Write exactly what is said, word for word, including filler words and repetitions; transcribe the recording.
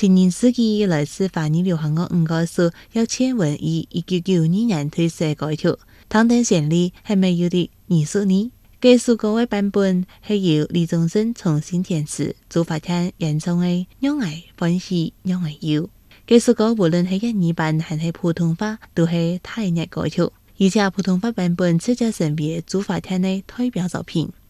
青年世紀來自華語流行樂五個數，由千文於一九九二年推出歌曲，當天旋律係咪有啲藝術呢？這首歌嘅版本係由李宗盛重新填詞，朱發天演唱嘅《讓愛歡喜讓愛憂》。這首歌無論係粵語版還是普通話，都係大熱歌曲，而且普通話版本直接成為朱發天嘅代表作品。